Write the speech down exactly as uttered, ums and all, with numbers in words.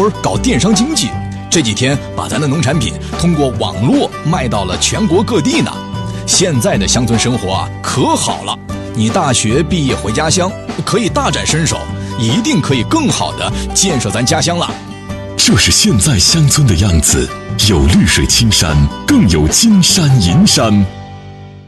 会儿搞电商经济，这几天把咱的农产品通过网络卖到了全国各地呢。现在的乡村生活啊，可好了！你大学毕业回家乡，可以大展身手，一定可以更好的建设咱家乡了。 这是现在乡村的样子，有绿水青山，更有金山银山。